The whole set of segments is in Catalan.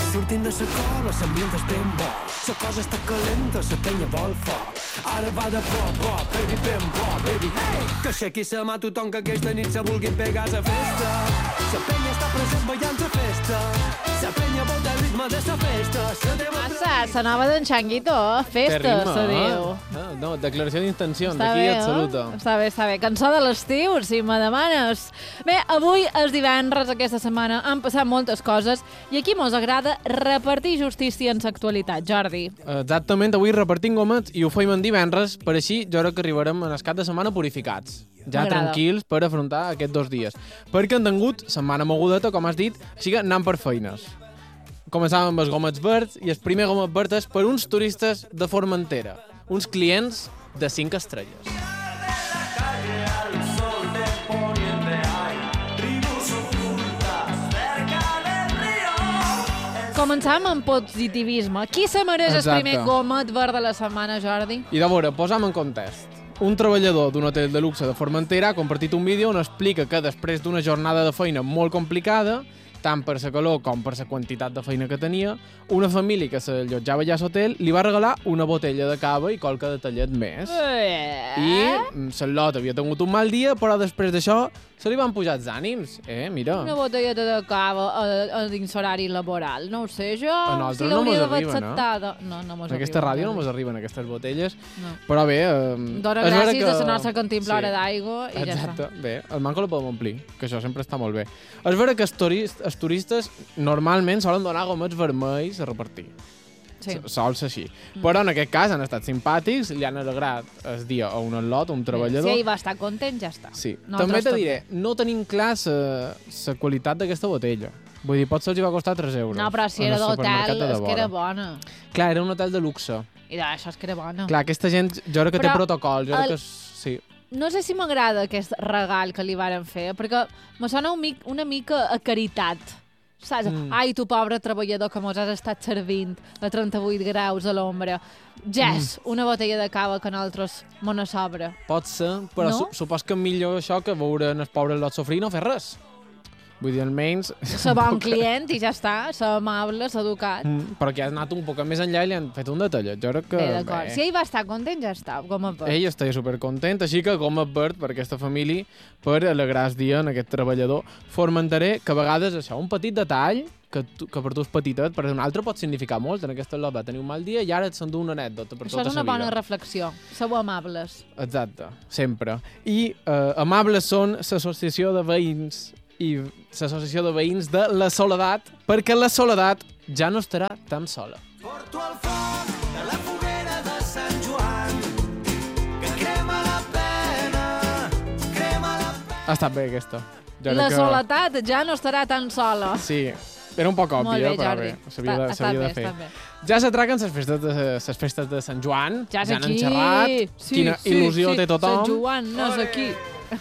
sortint de la cola, l'ambient és ben bo. La cosa està calenta, la penya vol foc. Ara va de bo, baby, ben bo, baby. Hey! Que aixequi la mà tothom que aquesta nit se vulgui pegar a la festa. La penya està present ballant la festa. La penya vol del ritme de la festa. Massa, la nova d'en Changuito, festa, se diu. No, declaració d'intencions, d'aquí absoluta. Està bé. Cançó de l'estiu, si me demanes. Bé, avui és divendres, aquesta setmana han passat moltes coses i aquí mos agrada repartir justícia en l'actualitat, Jordi. Exactament, avui repartim gomets i ho feim en divendres, per així jo crec que arribarem en el cap de setmana purificats. Ja tranquils per afrontar aquests 2 dies. Perquè han tingut setmana mogudeta, com has dit, així que anant per feines. Començàvem amb els gomets verds i el primer gomet verd és per uns turistes de Formentera, uns clients de 5 estrelles. Començàvem amb positivisme. Qui se mereix el primer gomet verd de la setmana, Jordi? I de veure, posam en context. Un treballador d'un hotel de luxe de Formentera ha compartit un vídeo on explica que després d'una jornada de feina molt complicada, tant per la calor com per la quantitat de feina que tenia, una família que s'allotjava allà a l'hotel li va regalar una botella de cava i qualque detallet més. I Charlotte havia tingut un mal dia, però després d'això se li van pujar els ànims. Mira. Una botelleta de cava a dins horari laboral. No ho sé, jo... A nosaltres no mos arriben, no? No mos arriben. En aquesta ràdio no mos arriben aquestes botelles. No. Però bé... Dóna gràcies a la nostra cantimplora d'aigua i ja està. Exacte. Bé, el manco el podem omplir, que això sempre està molt bé. És vera que els turistes normalment solen donar gomets vermells a repartir. Sí. Sols així. Però en aquest cas han estat simpàtics, li han alegrat el dia a un atlot, a un treballador. Si ell va estar content, ja està. Sí. També te diré, no tenim clar la qualitat d'aquesta botella. Vull dir, potser els va costar 3 euros. No, però si era d'hotel, és que era bona. Clar, era un hotel de luxe. I d'això és que era bona. Clar, aquesta gent, jo crec que té protocol, jo crec que sí. No sé si m'agrada aquest regal que li varen fer, perquè me sona una mica a caritat. Saps? Ai, tu pobre treballador que mos has estat servint a 38 graus a l'ombra. Una botella de cava que a nosaltres me ne sobra. Pot ser, però no? Supos que millor això que veure els pobres lot sofrir i no fer res. Vull dir, almenys... Ser bon client i ja està, ser amable, ser educat. Però que has anat un poc més enllà i li han fet un detallet. Jo crec que... Bé, d'acord. Si ell va estar content, ja està, gomet verd. Ell està supercontent, així que gomet verd per aquesta família, per alegrar el dia en aquest treballador formenterer, que a vegades això, un petit detall, que per tu és petitet, per un altre pot significar molt. En aquesta lot va tenir un mal dia i ara et s'endú una anècdota per tota la vida. Això és una bona reflexió. Sou amables. Exacte, sempre. I amables són l'associació de veïns i l'associació de veïns de La Soledat, perquè la Soledat ja no estarà tan sola. Porto el foc de la foguera de Sant Joan, que crema la pena, crema la pena. Ha estat bé, aquesta. La Soledat ja no estarà tan sola. Sí, era un poc òbvia, però bé, s'havia de fer. Ja s'atraquen les festes de Sant Joan, ja han enxerrat, quina il·lusió té tothom. Sant Joan no és aquí.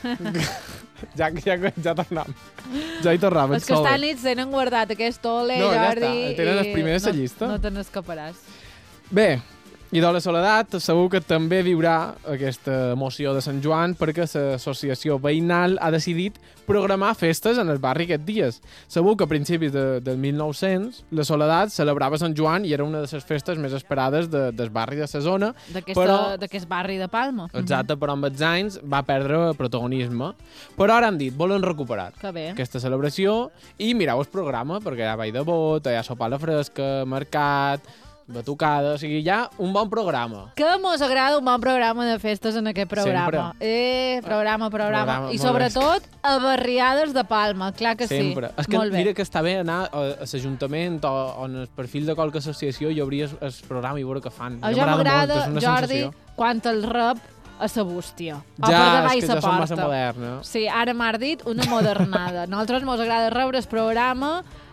Ja tornem. Ja hi tornem. Els que estan nits tenen guardat aquest ole, Jordi. No, ja està. Tenen els primers a llista. No te n'escaparàs. Bé, i de la Soledat segur que també viurà aquesta emoció de Sant Joan perquè l'associació veïnal ha decidit programar festes en el barri aquests dies. Segur que a principis del 1900 la Soledat celebrava Sant Joan i era una de les festes més esperades del barri de la zona. D'aquest barri de Palma. Exacte, però amb els anys va perdre protagonisme. Però ara han dit, volen recuperar aquesta celebració i mireu el programa, perquè hi ha ball de bot, hi ha sopar a la fresca, mercat, batucada, o sigui, hi ha un bon programa. Que mos agrada un bon programa de festes en aquest programa. Sempre. Programa. I sobretot a barriades de Palma, clar que sempre. Sí. És que mira que està bé anar a l'Ajuntament o en el perfil de qualque associació i obrir el programa i veure què fan. A jo m'agrada, Jordi, quan el rep a sa bústia. Ja, és que ja som massa moderna. Sí, ara m'ha dit una modernada. A nosaltres mos agrada rebre el programa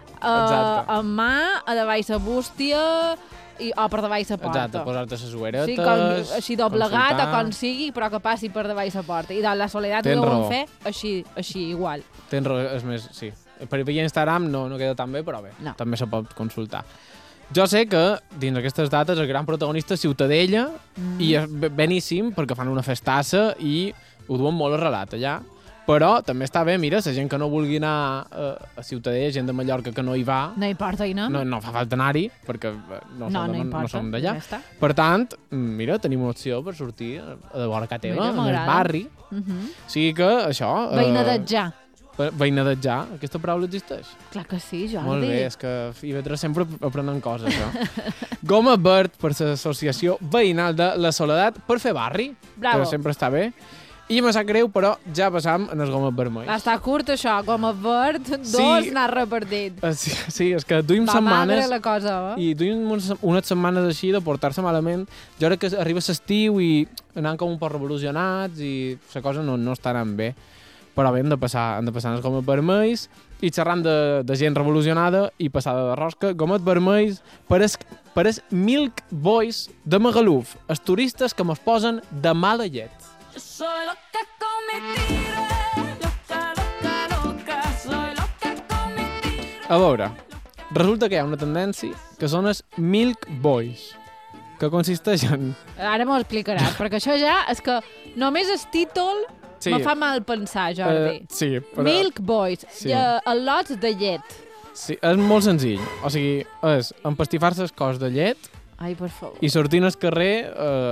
en mà, a davall sa bústia o per davall sa porta. Exacte, posar-te ses ueretes, sí, així doblegat o com sigui, però que passi per davall sa porta. I de la Soledat ho deuen fer així, igual. Tens raó, és més, sí. Per via Instagram no queda tan bé, però bé, també se pot consultar. Jo sé que dins aquestes dates el gran protagonista és Ciutadella i és beníssim perquè fan una festassa i ho duen molt a relat allà, Però també està bé, mira, la gent que no vulgui anar a Ciutadella, gent de Mallorca que no hi va, No importa, i no? no fa falta anar-hi, perquè no som d'allà. Ja està. Per tant, mira, tenim una opció per sortir a de vora casa teva, Mira, en el m'agrada. barri. O sigui que això... Veïnadatjar. Veïnadatjar, aquesta paraula existeix? Clar que sí, Jordi. Molt bé, és que IB3 sempre aprenent coses, Goma Verd per l'Associació Veïnal de la Soledat per fer barri, Bravo. que sempre està bé. I me sap greu, però ja passam en els gomes vermells. Està curt, això, com a verd, Sí. n'ha repartit. Sí, és que duim Va magre setmanes la cosa, i duim unes setmanes així de portar-se malament. Jo crec que arriba l'estiu i anant com un poc revolucionats i la cosa no està anant bé. Però bé, han de passar els gomes vermells i xerrant de gent revolucionada i passada de rosca, gomet vermells per es Milk Boys de Magaluf, els turistes que mos posen de mala llet. Soy loca con mi tigre, loca, loca, loca, soy loca con mi tigre. A veure, resulta que hi ha una tendència que són els Milk Boys, que consisteix en... Ara m'ho explicaràs, perquè això ja és que només el títol Sí. me fa mal pensar, Jordi. Sí, però... Milk Boys, Sí. lots de llet. Sí, és molt senzill. O sigui, és empastifar-se el cos de llet Ai, per favor. i sortint al carrer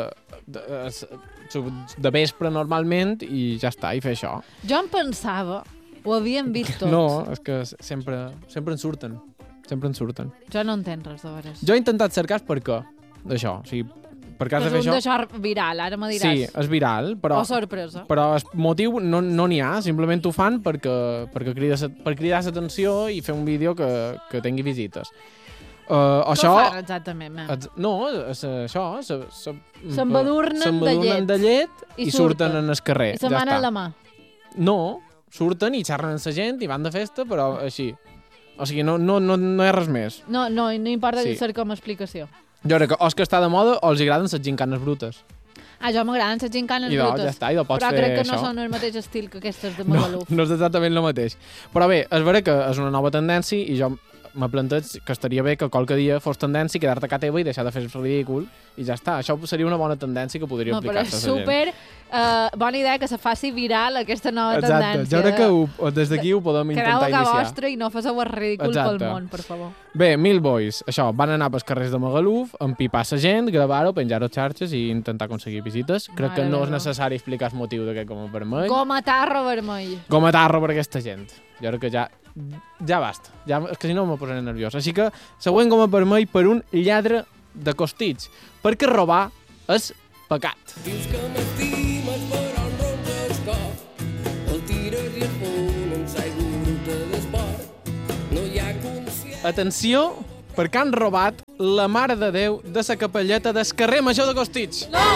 de vespre normalment i ja està, i fer això. Jo em pensava, ho havíem vist tots. No, és que sempre en surten. Sempre en surten. Jo no entenc res de veres. Jo he intentat cercar per què d'això. O sigui, per què has de fer És un això? d'això viral, ara me diràs. Sí, és viral, però... O sorpresa. Però el motiu no n'hi ha, simplement ho fan per cridar l'atenció i fer un vídeo que tingui visites. Això... Què fan exactament? No, és això. S'embadurnen de llet I i surten en el carrer. I se'n ja van a està. la mà. No, surten i xerren amb la gent i van de festa, però així. O sigui, no hi ha res més. No importa Sí. ser com a explicació. Jo crec que o és que està de moda o els agraden les gincanes brutes. Ah, jo m'agraden les gincanes I brutes. ja està, i pots però fer crec que això. no són el mateix estil que aquestes de No, Magaluf. no és exactament el mateix. Però bé, és vera que és una nova tendència i jo m'he planteat que estaria bé que qualque dia fos tendència quedar-te a casa teva i deixar de fer el ridícul i ja està. Això seria una bona tendència que podria No, però aplicar-se és a la gent. super bona idea que se faci viral aquesta nova Exacte, tendència. jo crec que des d'aquí ho podem intentar Quedeu a casa iniciar. vostra i no fes el ridícul Exacte. pel món, per favor. Bé, Mil Boys, això, van anar pels carrers de Magaluf, empipar la gent, gravar-ho, penjar-ho a xarxes i intentar aconseguir visites. Crec que Mare no és meva. necessari explicar el motiu d'aquest goma vermell. Goma tarro vermell. Goma tarro per aquesta gent. Jo crec que ja basta. És que si no me posaré nerviós. Així que, següent goma vermell per un lladre de costits. Perquè robar és pecat. Dius que m'estimes però em romps el cor. El tires i el punt amb l'aigua bruta d'esport. No hi ha consciència. Atenció, perquè han robat la Mare de Déu de la capelleta del carrer Major de Costits. No!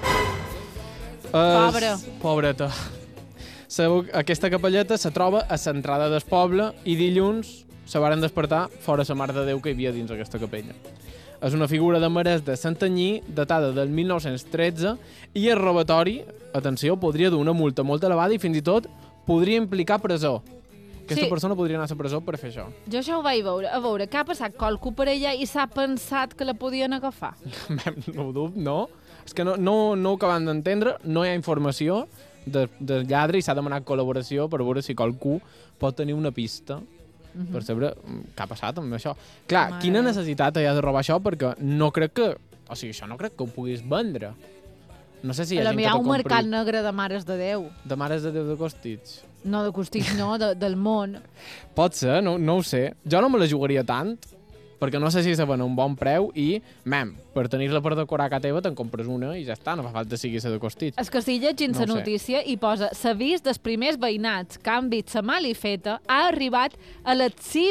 Pobra. Pobreta. Aquesta capelleta se troba a l'entrada del poble i dilluns se varen despertar fora la Mare de Déu que hi havia dins aquesta capella. És una figura de marès de Santanyí, datada del 1913, i el robatori, atenció, podria dur una multa molt elevada i fins i tot podria implicar presó. Aquesta Sí. persona podria anar a la presó per fer això. Jo això ho vaig veure. A veure, què ha passat qualcú per allà i s'ha pensat que la podien agafar? No ho dubto, no. És que no ho acabem d'entendre, no hi ha informació del lladre i s'ha demanat col·laboració per veure si qualcú pot tenir una pista per saber què ha passat amb això. Clar, Mare quina meva. necessitat hi ha de robar això? Perquè no crec que... O sigui, això no crec que ho puguis vendre. No sé si hi ha gent Hi que ha te un compri mercat negre de mares de Déu. de Mares de Déu de Costits. No de Costits, no, del món. Pot ser, no ho sé. Jo no me la jugaria tant, perquè no sé si se ven a un bon preu i, per tenir-la per decorar a casa teva te'n compres una i ja està, no fa falta sigui la de Costits. És que si llegint No la ho sé. notícia i posa l'avís dels primers veïnats que han vist la malifeta ha arribat a les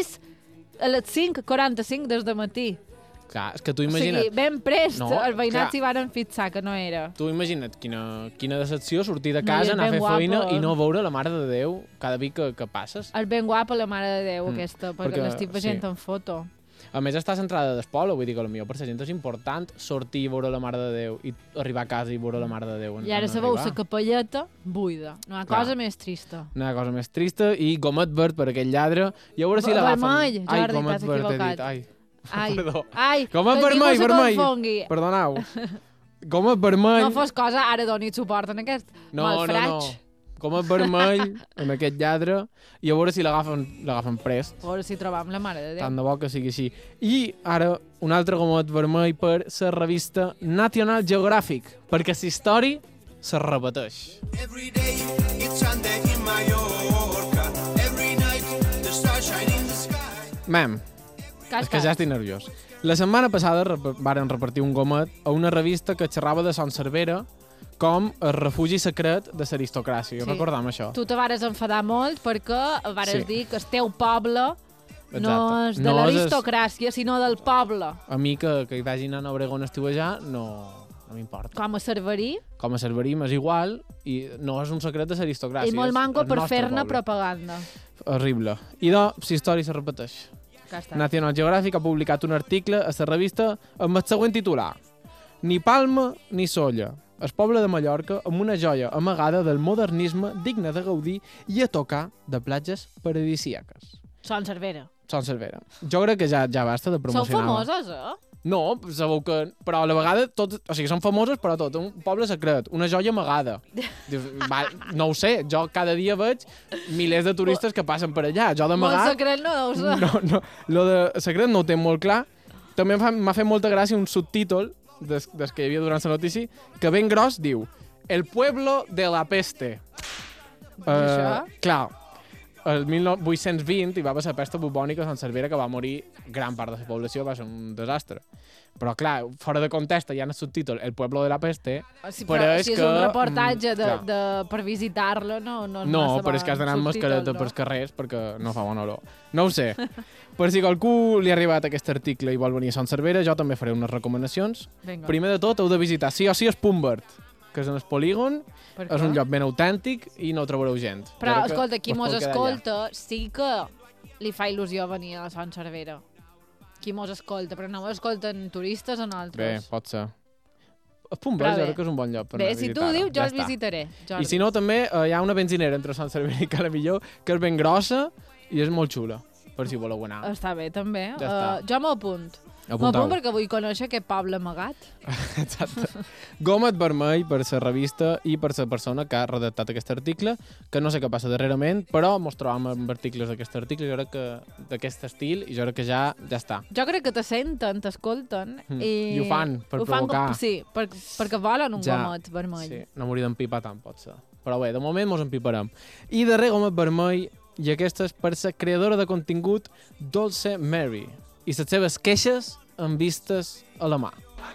5:45 des de matí. Clar, és que tu O imagina't... sigui, ben prest, No, els veïnats clar. s'hi varen fixar que no era. Tu imagina't quina decepció sortir de No, i casa, és anar a ben fer feina guapa. i no veure la Mare de Déu cada dia que passes. És ben guapa la Mare de Déu, aquesta, perquè perquè, l'estic veient sí. en foto. A més, està centrada del poble, vull dir que potser per la gent és important sortir i veure la Mare de Déu i arribar a casa i veure la Mare de Déu. I ara sabeu la capelleta buida. No hi ha Clar. cosa més trista. Una cosa més trista i gomet verd per aquell lladre i a veure si l'agafen. Vermell, Ai, Jordi, gomet t'has verd, he equivocat. dit. Ai, Ai, perdó. ai, Gomet que ningú vermell, se vermell. confongui. Perdoneu. Gomet vermell. No fos cosa, ara doni suport en aquest No, malfraig. gomet vermell en aquest lladre i a veure si l'agafen prest. A veure si trobam la mare de Déu. Tant de bo que sigui així. I ara un altre gomet vermell per la revista National Geographic, perquè la història se repeteix. Every day it's Sunday in Mallorca. Every night the stars shine in the sky. Mem, és que ja estic nerviós. La setmana passada varen repartir un gomet a una revista que xerrava de Son Servera com el refugi secret de l'aristocràcia. Sí. Recordam això. Tu te vares enfadar molt perquè vares dir que el teu poble no Exacte. és de No és l'aristocràcia, sinó del poble. A mi que hi vagi anant a Obregón a estiuejar no m'importa. Com a cerverí, Com a cerverim és igual i no és un secret de l'aristocràcia. i molt és manco el per nostre fer-ne poble. propaganda. Horrible. I la història se repeteix. Ja està. National Geographic ha publicat un article a la revista amb el següent titular: Ni Palma ni Solla. El poble de Mallorca amb una joia amagada del modernisme digna de gaudir i a tocar de platges paradisíaques. Son Cervera. Son Cervera. Jo crec que ja basta de Són promocionar. famosos, eh? No, sabeu que... Però a la vegada, o sigui, són famosos, però tot. Un poble secret, una joia amagada. Dius, va, no ho sé, jo cada dia veig milers de turistes que passen per allà. Jo Molt d'amagar... secret no deus ser. No, lo de secret no ho té molt clar. També m'ha fet molta gràcia un subtítol des que hi havia durant la notícia, que ben gros diu El pueblo de la peste. Això? Clar, el 1820 hi va passar pesta bubònica a Sant Cervera, que va morir gran part de la població, va ser un desastre. Però clar, fora de context hi ha el subtítol El pueblo de la peste. Sí, però però és si és que, un reportatge clar. per visitar-lo, no és No, massa però és que has d'anar amb subtítol, mascareta pels carrers perquè no fa bona olor. No ho sé. Per si a algú li ha arribat aquest article i vol venir a Sant Cervera, jo també faré unes recomanacions. Vinga. Primer de tot, heu de visitar sí o sí el Pumbert, que és en el polígon, Per és què? un lloc ben autèntic i no trobareu gent. Però, Jo crec que escolta, qui us mos pot quedar allà. escolta sí que li fa il·lusió venir a Sant Cervera. Qui mos escolta, però no mos escolten turistes o Bé, nosaltres. pot ser. El Pumbert Però jo bé. crec que és un bon lloc per Bé, anar a si tu visitar-ho. dius, jo Ja els està. visitaré, Jordi. I si no, també hi ha una benzinera entre Sant Cervera i Calamilló, que és ben grossa i és molt xula, per si voleu anar. Està bé, també. Ja està. Jo m'apunt. Apuntau. M'apunt perquè vull conèixer aquest poble amagat. Exacte. Gomet vermell per la revista i per la persona que ha redactat aquest article, que no sé què passa darrerament, però mos trobam amb articles d'aquest article, jo crec que d'aquest estil, i jo crec que ja està. Jo crec que te senten, t'escolten I ho fan per provocar. Sí, perquè volen un gomet vermell. Sí, no m'hauria d'empipar tant, pot ser. Però bé, de moment mos empiparem. I darrer gomet vermell, i aquesta és per la creadora de contingut Dolce Mary, i les seves queixes amb vistes a la mà.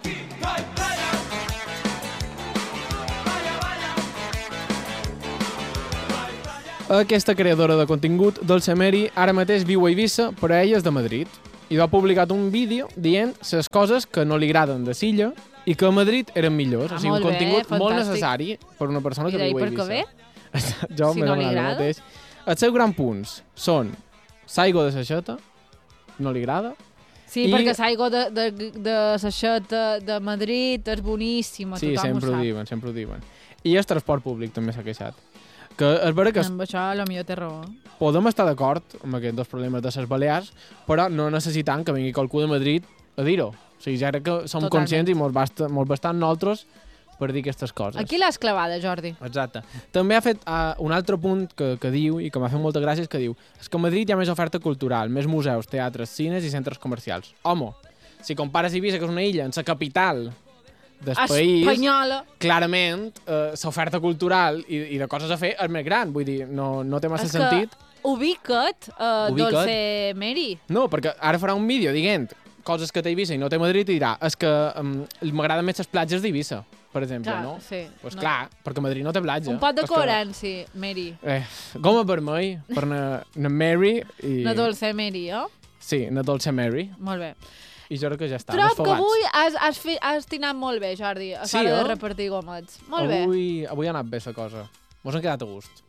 Aquesta creadora de contingut, Dolce Mary, ara mateix viu a Eivissa, però ella és de Madrid. I ha publicat un vídeo dient les coses que no li agraden de Silla i que a Madrid eren millors. Ah, O sigui, un molt bé, contingut molt fantàstic. necessari per una persona I que d'ahir viu a per què Eivissa. ve? Jo Si m'he no li demanat el agrada. mateix. Els seus grans punts són Saigo de Seixeta, no li agrada. Sí, I- perquè Saigo de Seixeta de Madrid és boníssima, Sí, tothom sempre ho ho sap. diuen, sempre ho diuen. I el transport públic també s'ha queixat. Que és vera que Amb això potser té raó. podem estar d'acord amb aquests dos problemes de les Balears, però no necessitant que vingui qualcú de Madrid a dir-ho. O sigui, ja crec que som Totalment. conscients i molt bastant nosaltres per dir aquestes coses. Aquí l'has clavada, Jordi. Exacte. També ha fet un altre punt que diu, i que m'ha fet molta gràcia, és que diu és que a Madrid hi ha més oferta cultural, més museus, teatres, cines i centres comercials. Home, si compares Eivissa, que és una illa, en la capital del país, Espanyola. clarament l'oferta cultural i de coses a fer és més gran. Vull dir, no té massa És que sentit. Ubica't, Ubica't. Dolce Mary. No, perquè ara farà un vídeo dient coses que té Eivissa i no té Madrid i dirà és que m'agraden més les platges d'Eivissa, per exemple, Clar, no? sí. Pues No. clar, perquè Madrid no té platja. Un pot de És que- coherència, Mary. Goma vermell per na Mary i... Una Dolce Mary, eh? Sí, na Dolce Mary. Molt bé. I jo crec que ja està. Trob que desfogats. avui has tinat molt bé, Jordi, a Sí, l'hora de eh? repartir gomets. Molt bé. Avui ha anat bé la cosa. Mos han quedat a gust.